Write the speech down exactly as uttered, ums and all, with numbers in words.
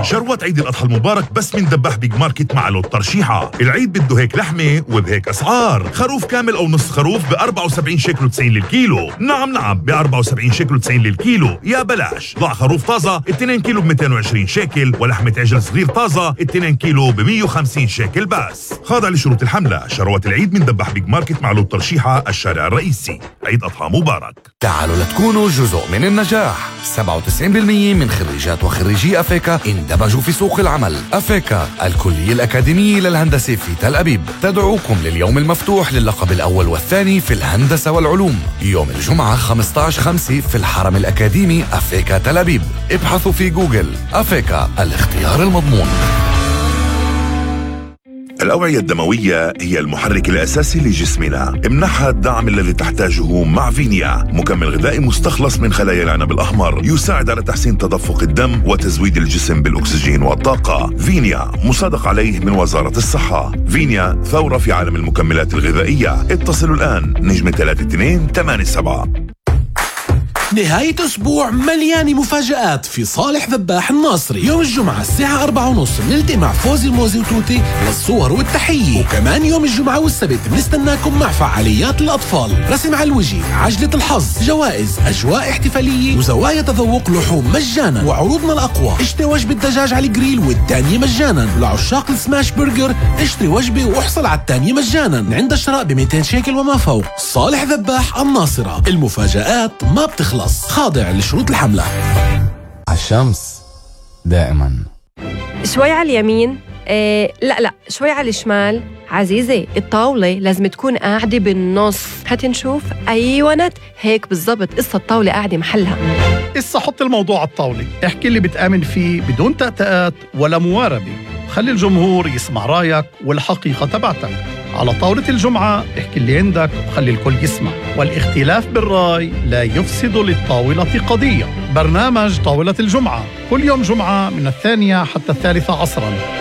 شروات عيد الأضحى المبارك بس من دباح بيج ماركت مع لوت ترشيحة. العيد بده هيك لحمة وبهيك أسعار. خروف كامل أو نص خروف ب أربعة وسبعين شيكل وتسعين للكيلو. نعم نعم ب أربعة وسبعين شيكل وتسعين للكيلو. يا بلاش. ضع خروف طازة اثنين كيلو ب مئتين وعشرين شيكل، ولحمة عجل صغير طازة اثنين كيلو ب مئة وخمسين شيكل بس. خاضع لشروط الحملة. شروات العيد من دباح بيج ماركت مع لوت ترشيحة، الشارع الرئيسي. عيد أضحى مبارك. تعالوا لتكونوا جزء من النجاح. سبعة وتسعين بالمئة من خريجات وخريجي أفيكا اندمجوا في سوق العمل. أفيكا الكلية الأكاديمية للهندسة في تل أبيب تدعوكم لليوم المفتوح للقب الأول والثاني في الهندسة والعلوم يوم الجمعة خمسة عشر خمسة في الحرم الأكاديمي أفيكا تل أبيب. ابحثوا في جوجل. أفيكا، الاختيار المضمون. الأوعية الدموية هي المحرك الأساسي لجسمنا. امنحها الدعم الذي تحتاجه مع فينيا، مكمل غذائي مستخلص من خلايا العنب الأحمر يساعد على تحسين تدفق الدم وتزويد الجسم بالأكسجين والطاقة. فينيا مصادق عليه من وزارة الصحة. فينيا ثورة في عالم المكملات الغذائية. اتصلوا الآن نجمة ثلاثة اثنين ثمانية سبعة. نهاية أسبوع مليانة مفاجآت في صالح ذباح الناصري. يوم الجمعة الساعة أربعة ونص بنلتقي مع فوزي الموزي وتوتي للصور والتحية. وكمان يوم الجمعة والسبت بنستناكم مع فعاليات الأطفال، رسم على الوجه، عجلة الحظ، جوائز، أجواء احتفالية، وزوايا تذوق لحوم مجانا. وعروضنا الأقوى، اشتري وجبة دجاج على الجريل والتانية مجانا. لعشاق السماش برجر اشتري وجبة واحصل على التانية مجانا عند الشراء ب مئتين شيكل وما فوق. صالح ذباح الناصرة، المفاجآت ما بتخلص، خاضع لشروط الحملة. الشمس دائما. شوي على اليمين، إيه لا لا شوي على الشمال. عزيزي الطاولة لازم تكون قاعدة بالنص. هاتي نشوف. أيوانت هيك بالضبط. قصة الطاولة قاعدة محلها. قصة حط الموضوع على الطاولة، احكي اللي بتآمن فيه بدون تأتأات ولا مواربة. خلي الجمهور يسمع رايك والحقيقة تبعتك. على طاولة الجمعة احكي اللي عندك وخلي الكل يسمع، والاختلاف بالرأي لا يفسد للطاولة قضية. برنامج طاولة الجمعة كل يوم جمعة من الثانية حتى الثالثة عصراً